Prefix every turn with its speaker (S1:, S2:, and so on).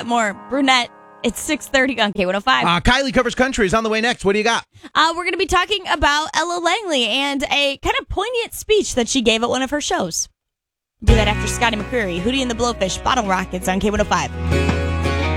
S1: that more. Brunette, it's 6:30 on K105.
S2: Kylie Covers Country is on the way next. What do you got?
S1: We're going to be talking about Ella Langley and a kind of poignant speech that she gave at one of her shows. Do that after Scotty McCreery, Hootie and the Blowfish, Bottle Rockets on K105.